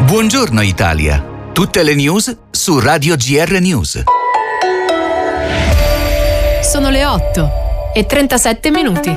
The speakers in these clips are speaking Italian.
Buongiorno Italia. Tutte le news su Radio GR News. Sono le 8:37.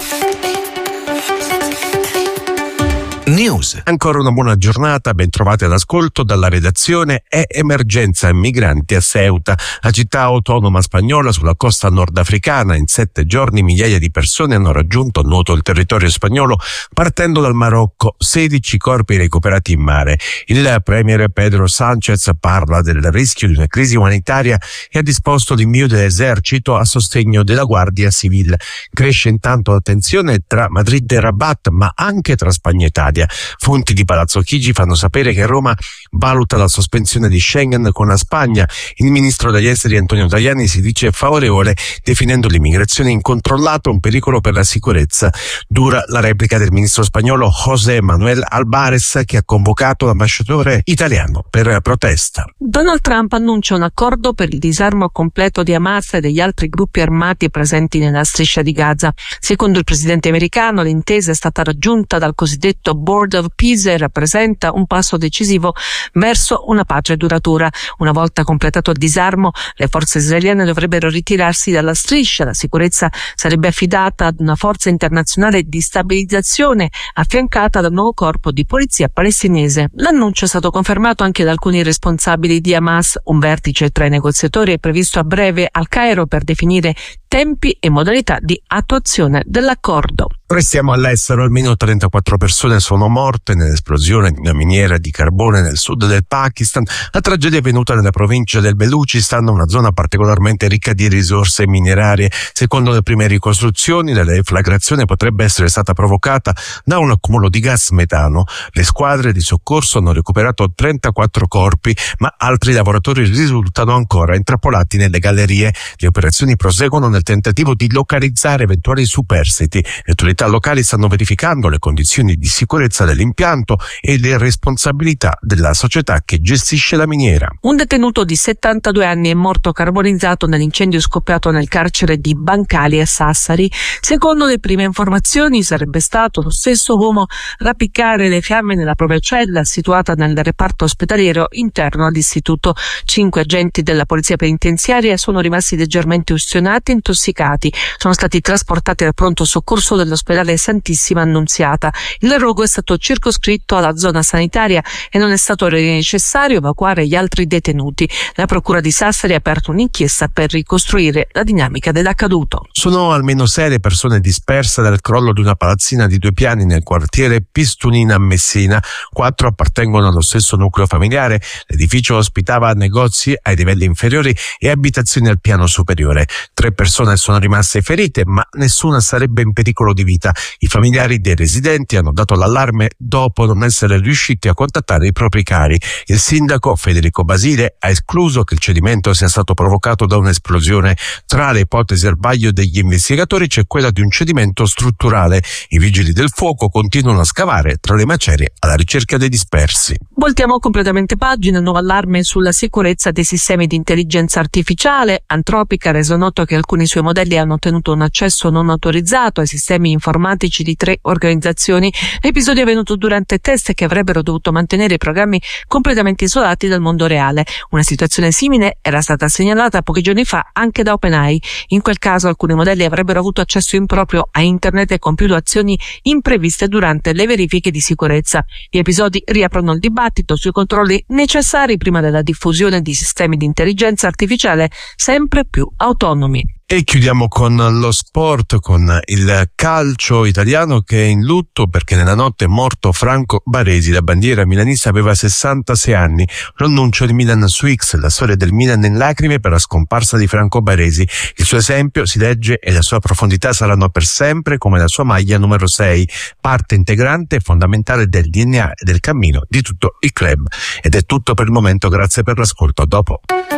News. Ancora una buona giornata, ben trovati all'ascolto dalla redazione. È emergenza migranti a Ceuta, la città autonoma spagnola sulla costa nordafricana. In 7 giorni migliaia di persone hanno raggiunto nuoto il territorio spagnolo partendo dal Marocco, 16 corpi recuperati in mare. Il premier Pedro Sánchez parla del rischio di una crisi umanitaria e ha disposto l'invio dell'esercito a sostegno della Guardia Civile. Cresce intanto la tensione tra Madrid e Rabat, ma anche tra Spagna e Italia. Fonti di Palazzo Chigi fanno sapere che Roma valuta la sospensione di Schengen con la Spagna. Il ministro degli esteri Antonio Tajani si dice favorevole, definendo l'immigrazione incontrollata un pericolo per la sicurezza. Dura la replica del ministro spagnolo José Manuel Álvarez, che ha convocato l'ambasciatore italiano per protesta. Donald Trump annuncia un accordo per il disarmo completo di Hamas e degli altri gruppi armati presenti nella striscia di Gaza. Secondo il presidente americano, l'intesa è stata raggiunta dal cosiddetto Board of Peace e rappresenta un passo decisivo verso una pace duratura. Una volta completato il disarmo, le forze israeliane dovrebbero ritirarsi dalla striscia. La sicurezza sarebbe affidata ad una forza internazionale di stabilizzazione affiancata da un nuovo corpo di polizia palestinese. L'annuncio è stato confermato anche da alcuni responsabili di Hamas. Un vertice tra i negoziatori è previsto a breve al Cairo per definire tempi e modalità di attuazione dell'accordo. Restiamo all'estero. Almeno 34 persone sono morte nell'esplosione di una miniera di carbone nel sud del Pakistan. La tragedia è avvenuta nella provincia del Belucistan, una zona particolarmente ricca di risorse minerarie. Secondo le prime ricostruzioni, la deflagrazione potrebbe essere stata provocata da un accumulo di gas metano. Le squadre di soccorso hanno recuperato 34 corpi, ma altri lavoratori risultano ancora intrappolati nelle gallerie. Le operazioni proseguono nel tentativo di localizzare eventuali superstiti. Le autorità locali stanno verificando le condizioni di sicurezza dell'impianto e le responsabilità della società che gestisce la miniera. Un detenuto di 72 anni è morto carbonizzato nell'incendio scoppiato nel carcere di Bancali a Sassari. Secondo le prime informazioni sarebbe stato lo stesso uomo rapicare le fiamme nella propria cella situata nel reparto ospedaliero interno all'istituto. 5 agenti della polizia penitenziaria sono rimasti leggermente ustionati e intossicati. Sono stati trasportati al pronto soccorso dell'ospedale Santissima Annunziata. Il rogo è stato circoscritto alla zona sanitaria e non è stato necessario evacuare gli altri detenuti. La procura di Sassari ha aperto un'inchiesta per ricostruire la dinamica dell'accaduto. Sono almeno 6 le persone disperse dal crollo di una palazzina di 2 piani nel quartiere Pistunina a Messina. 4 appartengono allo stesso nucleo familiare. L'edificio ospitava negozi ai livelli inferiori e abitazioni al piano superiore. 3 persone sono rimaste ferite, ma nessuna sarebbe in pericolo di vita. I familiari dei residenti hanno dato l'allarme dopo non essere riusciti a contattare i propri cari. Il sindaco Federico Basile ha escluso che il cedimento sia stato provocato da un'esplosione. Tra le ipotesi al vaglio degli investigatori c'è quella di un cedimento strutturale. I vigili del fuoco continuano a scavare tra le macerie alla ricerca dei dispersi. Voltiamo completamente pagina. Nuovo allarme sulla sicurezza dei sistemi di intelligenza artificiale. Anthropic ha reso noto che alcuni suoi modelli hanno ottenuto un accesso non autorizzato ai sistemi informatici di 3 organizzazioni. L'episodio è avvenuto durante test che avrebbero dovuto mantenere i programmi completamente isolati dal mondo reale. Una situazione simile era stata segnalata pochi giorni fa anche da OpenAI. In quel caso alcuni modelli avrebbero avuto accesso improprio a internet e compiuto azioni impreviste durante le verifiche di sicurezza. Gli episodi riaprono il dibattito sui controlli necessari prima della diffusione di sistemi di intelligenza artificiale sempre più autonomi. E chiudiamo con lo sport, con il calcio italiano che è in lutto perché nella notte è morto Franco Baresi. La bandiera milanista aveva 66 anni. Lo annuncia il Milan su X, la storia del Milan in lacrime per la scomparsa di Franco Baresi. Il suo esempio, si legge, e la sua profondità saranno per sempre come la sua maglia numero 6, parte integrante e fondamentale del DNA e del cammino di tutto il club. Ed è tutto per il momento, grazie per l'ascolto. A dopo.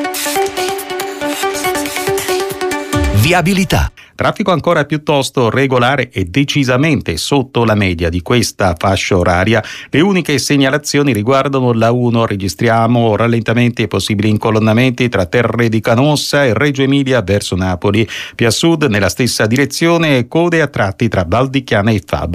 Viabilità. Traffico ancora piuttosto regolare e decisamente sotto la media di questa fascia oraria. Le uniche segnalazioni riguardano la 1. Registriamo rallentamenti e possibili incolonnamenti tra Terre di Canossa e Reggio Emilia verso Napoli. Più a sud, nella stessa direzione, code a tratti tra Val di Chiana e Fab.